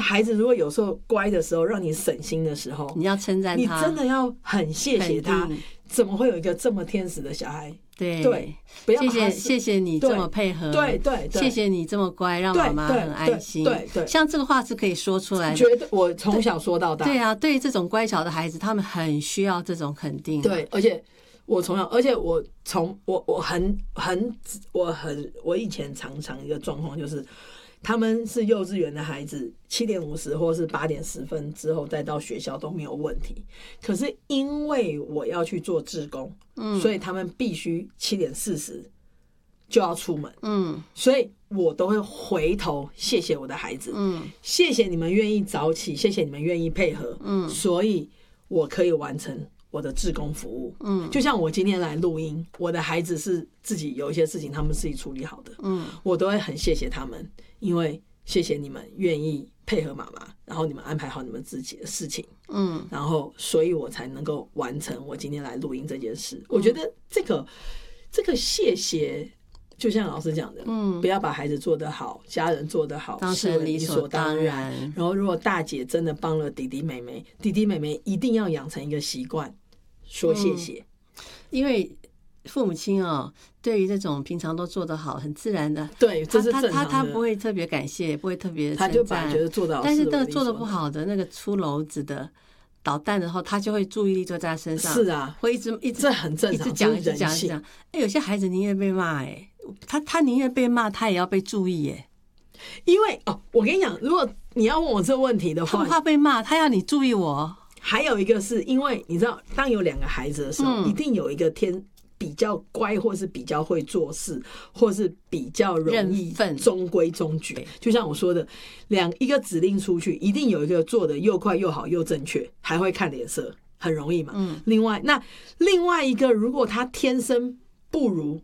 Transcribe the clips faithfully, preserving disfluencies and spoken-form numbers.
孩子如果有时候乖的时候让你省心的时候， 你要称赞他， 你真的要很谢谢他，怎么会有一个这么天使的小孩？ 对对，不要谢谢谢谢你这么配合， 对对对， 谢谢你这么乖，让妈妈很安心。 对 对, 对, 对， 像这个话是可以说出来的。 绝对，我从小说到大。 对啊，对于这种乖巧的孩子，他们很需要这种肯定。 对，而且我从小，而且我从我我很很我很我以前常常一个状况就是。他们是幼稚园的孩子，七点五十或是八点十分之后再到学校都没有问题。可是因为我要去做志工，嗯，所以他们必须七点四十就要出门，嗯，所以我都会回头谢谢我的孩子，嗯，谢谢你们愿意早起，谢谢你们愿意配合，嗯，所以我可以完成我的志工服务，嗯，就像我今天来录音，我的孩子是自己有一些事情他们自己处理好的，嗯，我都会很谢谢他们。因为谢谢你们愿意配合妈妈，然后你们安排好你们自己的事情，嗯，然后所以我才能够完成我今天来录音这件事。我觉得这个这个谢谢，就像老师讲的，嗯，不要把孩子做得好，家人做得好， 是理所当然。 然后如果大姐真的帮了弟弟妹妹，弟弟妹妹一定要养成一个习惯，说谢谢， 嗯，因为。父母亲哦，对于这种平常都做得好、很自然的， 对，这是正常的。 他他他不会特别感谢，也不会特别称赞， 他就本来觉得做得好。 但是那个做得不好的那个出篓子的捣蛋的话，他就会注意力就在他身上。 是啊， 会一直一直这很正常， 一直讲一直讲一直讲。哎，有些孩子宁愿被骂，哎，他他宁愿被骂，他也要被注意，哎。 因为哦，我跟你讲，如果你要问我这个问题的话， 他不怕被骂，他要你注意我。 还有一个是因为你知道，当有两个孩子的时候，嗯，一定有一个天。比较乖，或是比较会做事，或是比较容易中规中矩。就像我说的，两一个指令出去，一定有一个做的又快又好又正确，还会看脸色，很容易嘛。嗯。另外，那另外一个，如果他天生不如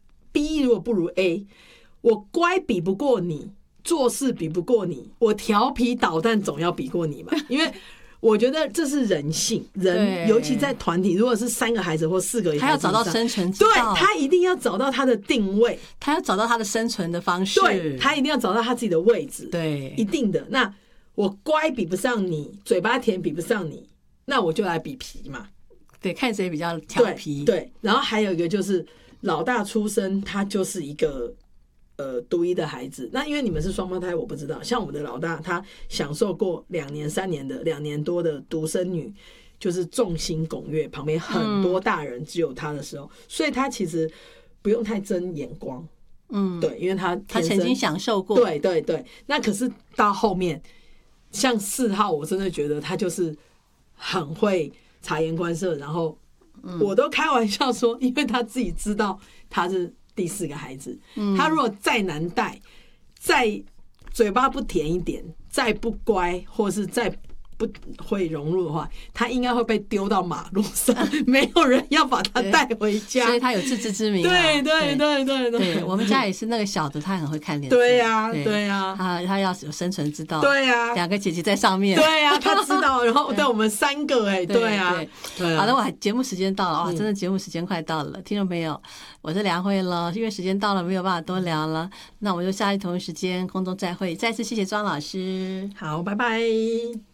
B， 如果不如 A， 我乖比不过你，做事比不过你，我调皮捣蛋总要比过你嘛，因为。我觉得这是人性，人尤其在团体，如果是三个孩子或四个孩子， 他要找到生存之道， 对，他一定要找到他的定位， 他要找到他的生存的方式， 对，他一定要找到他自己的位置， 对， 一定的。那我乖比不上你，嘴巴甜比不上你，那我就来比皮嘛， 对，看谁比较调皮， 对，对。然后还有一个就是老大出生，他就是一个。呃，独一的孩子，那因为你们是双胞胎，我不知道。像我们的老大，他享受过两年、三年的、两年多的独生女，就是众星拱月，旁边很多大人，只有他的时候，嗯，所以他其实不用太争眼光，嗯，对，因为他他曾经享受过， 对对对。那可是到后面，像四号，我真的觉得他就是很会察言观色，然后我都开玩笑说，因为他自己知道他是。第四个孩子，他如果再难带，再嘴巴不甜一点，再不乖，或是再不会融入的话，他应该会被丢到马路上，没有人要把他带回家， 所以他有自知之明，啊。 对对对对 对, 对，我们家也是那个小的，他很会看脸色。 对呀，啊，对呀，啊， 他他要有生存之道。 对呀，啊， 两个姐姐在上面。 对呀，啊，他知道。然后对我们三个，哎，对啊， 对。好的，我节目时间到了啊，真的节目时间快到了，听众朋友，我是梁慧了，因为时间到了，没有办法多聊了，那我们就下一同一时间空中再会。再次谢谢庄老师， 好，拜拜。